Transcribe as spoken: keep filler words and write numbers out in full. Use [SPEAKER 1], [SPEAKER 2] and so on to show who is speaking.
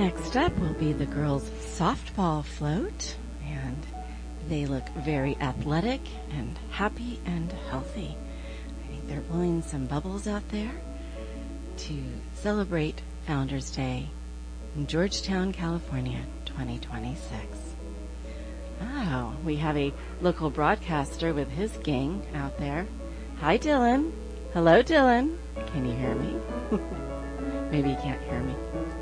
[SPEAKER 1] Next up will be the girls' softball float, and they look very athletic and happy and healthy. I think they're blowing some bubbles out there to celebrate Founders Day in Georgetown, California, twenty twenty-six. Oh, we have a local broadcaster with his gang out there. Hi, Dylan. Hello, Dylan. Can you hear me? Maybe you can't hear me.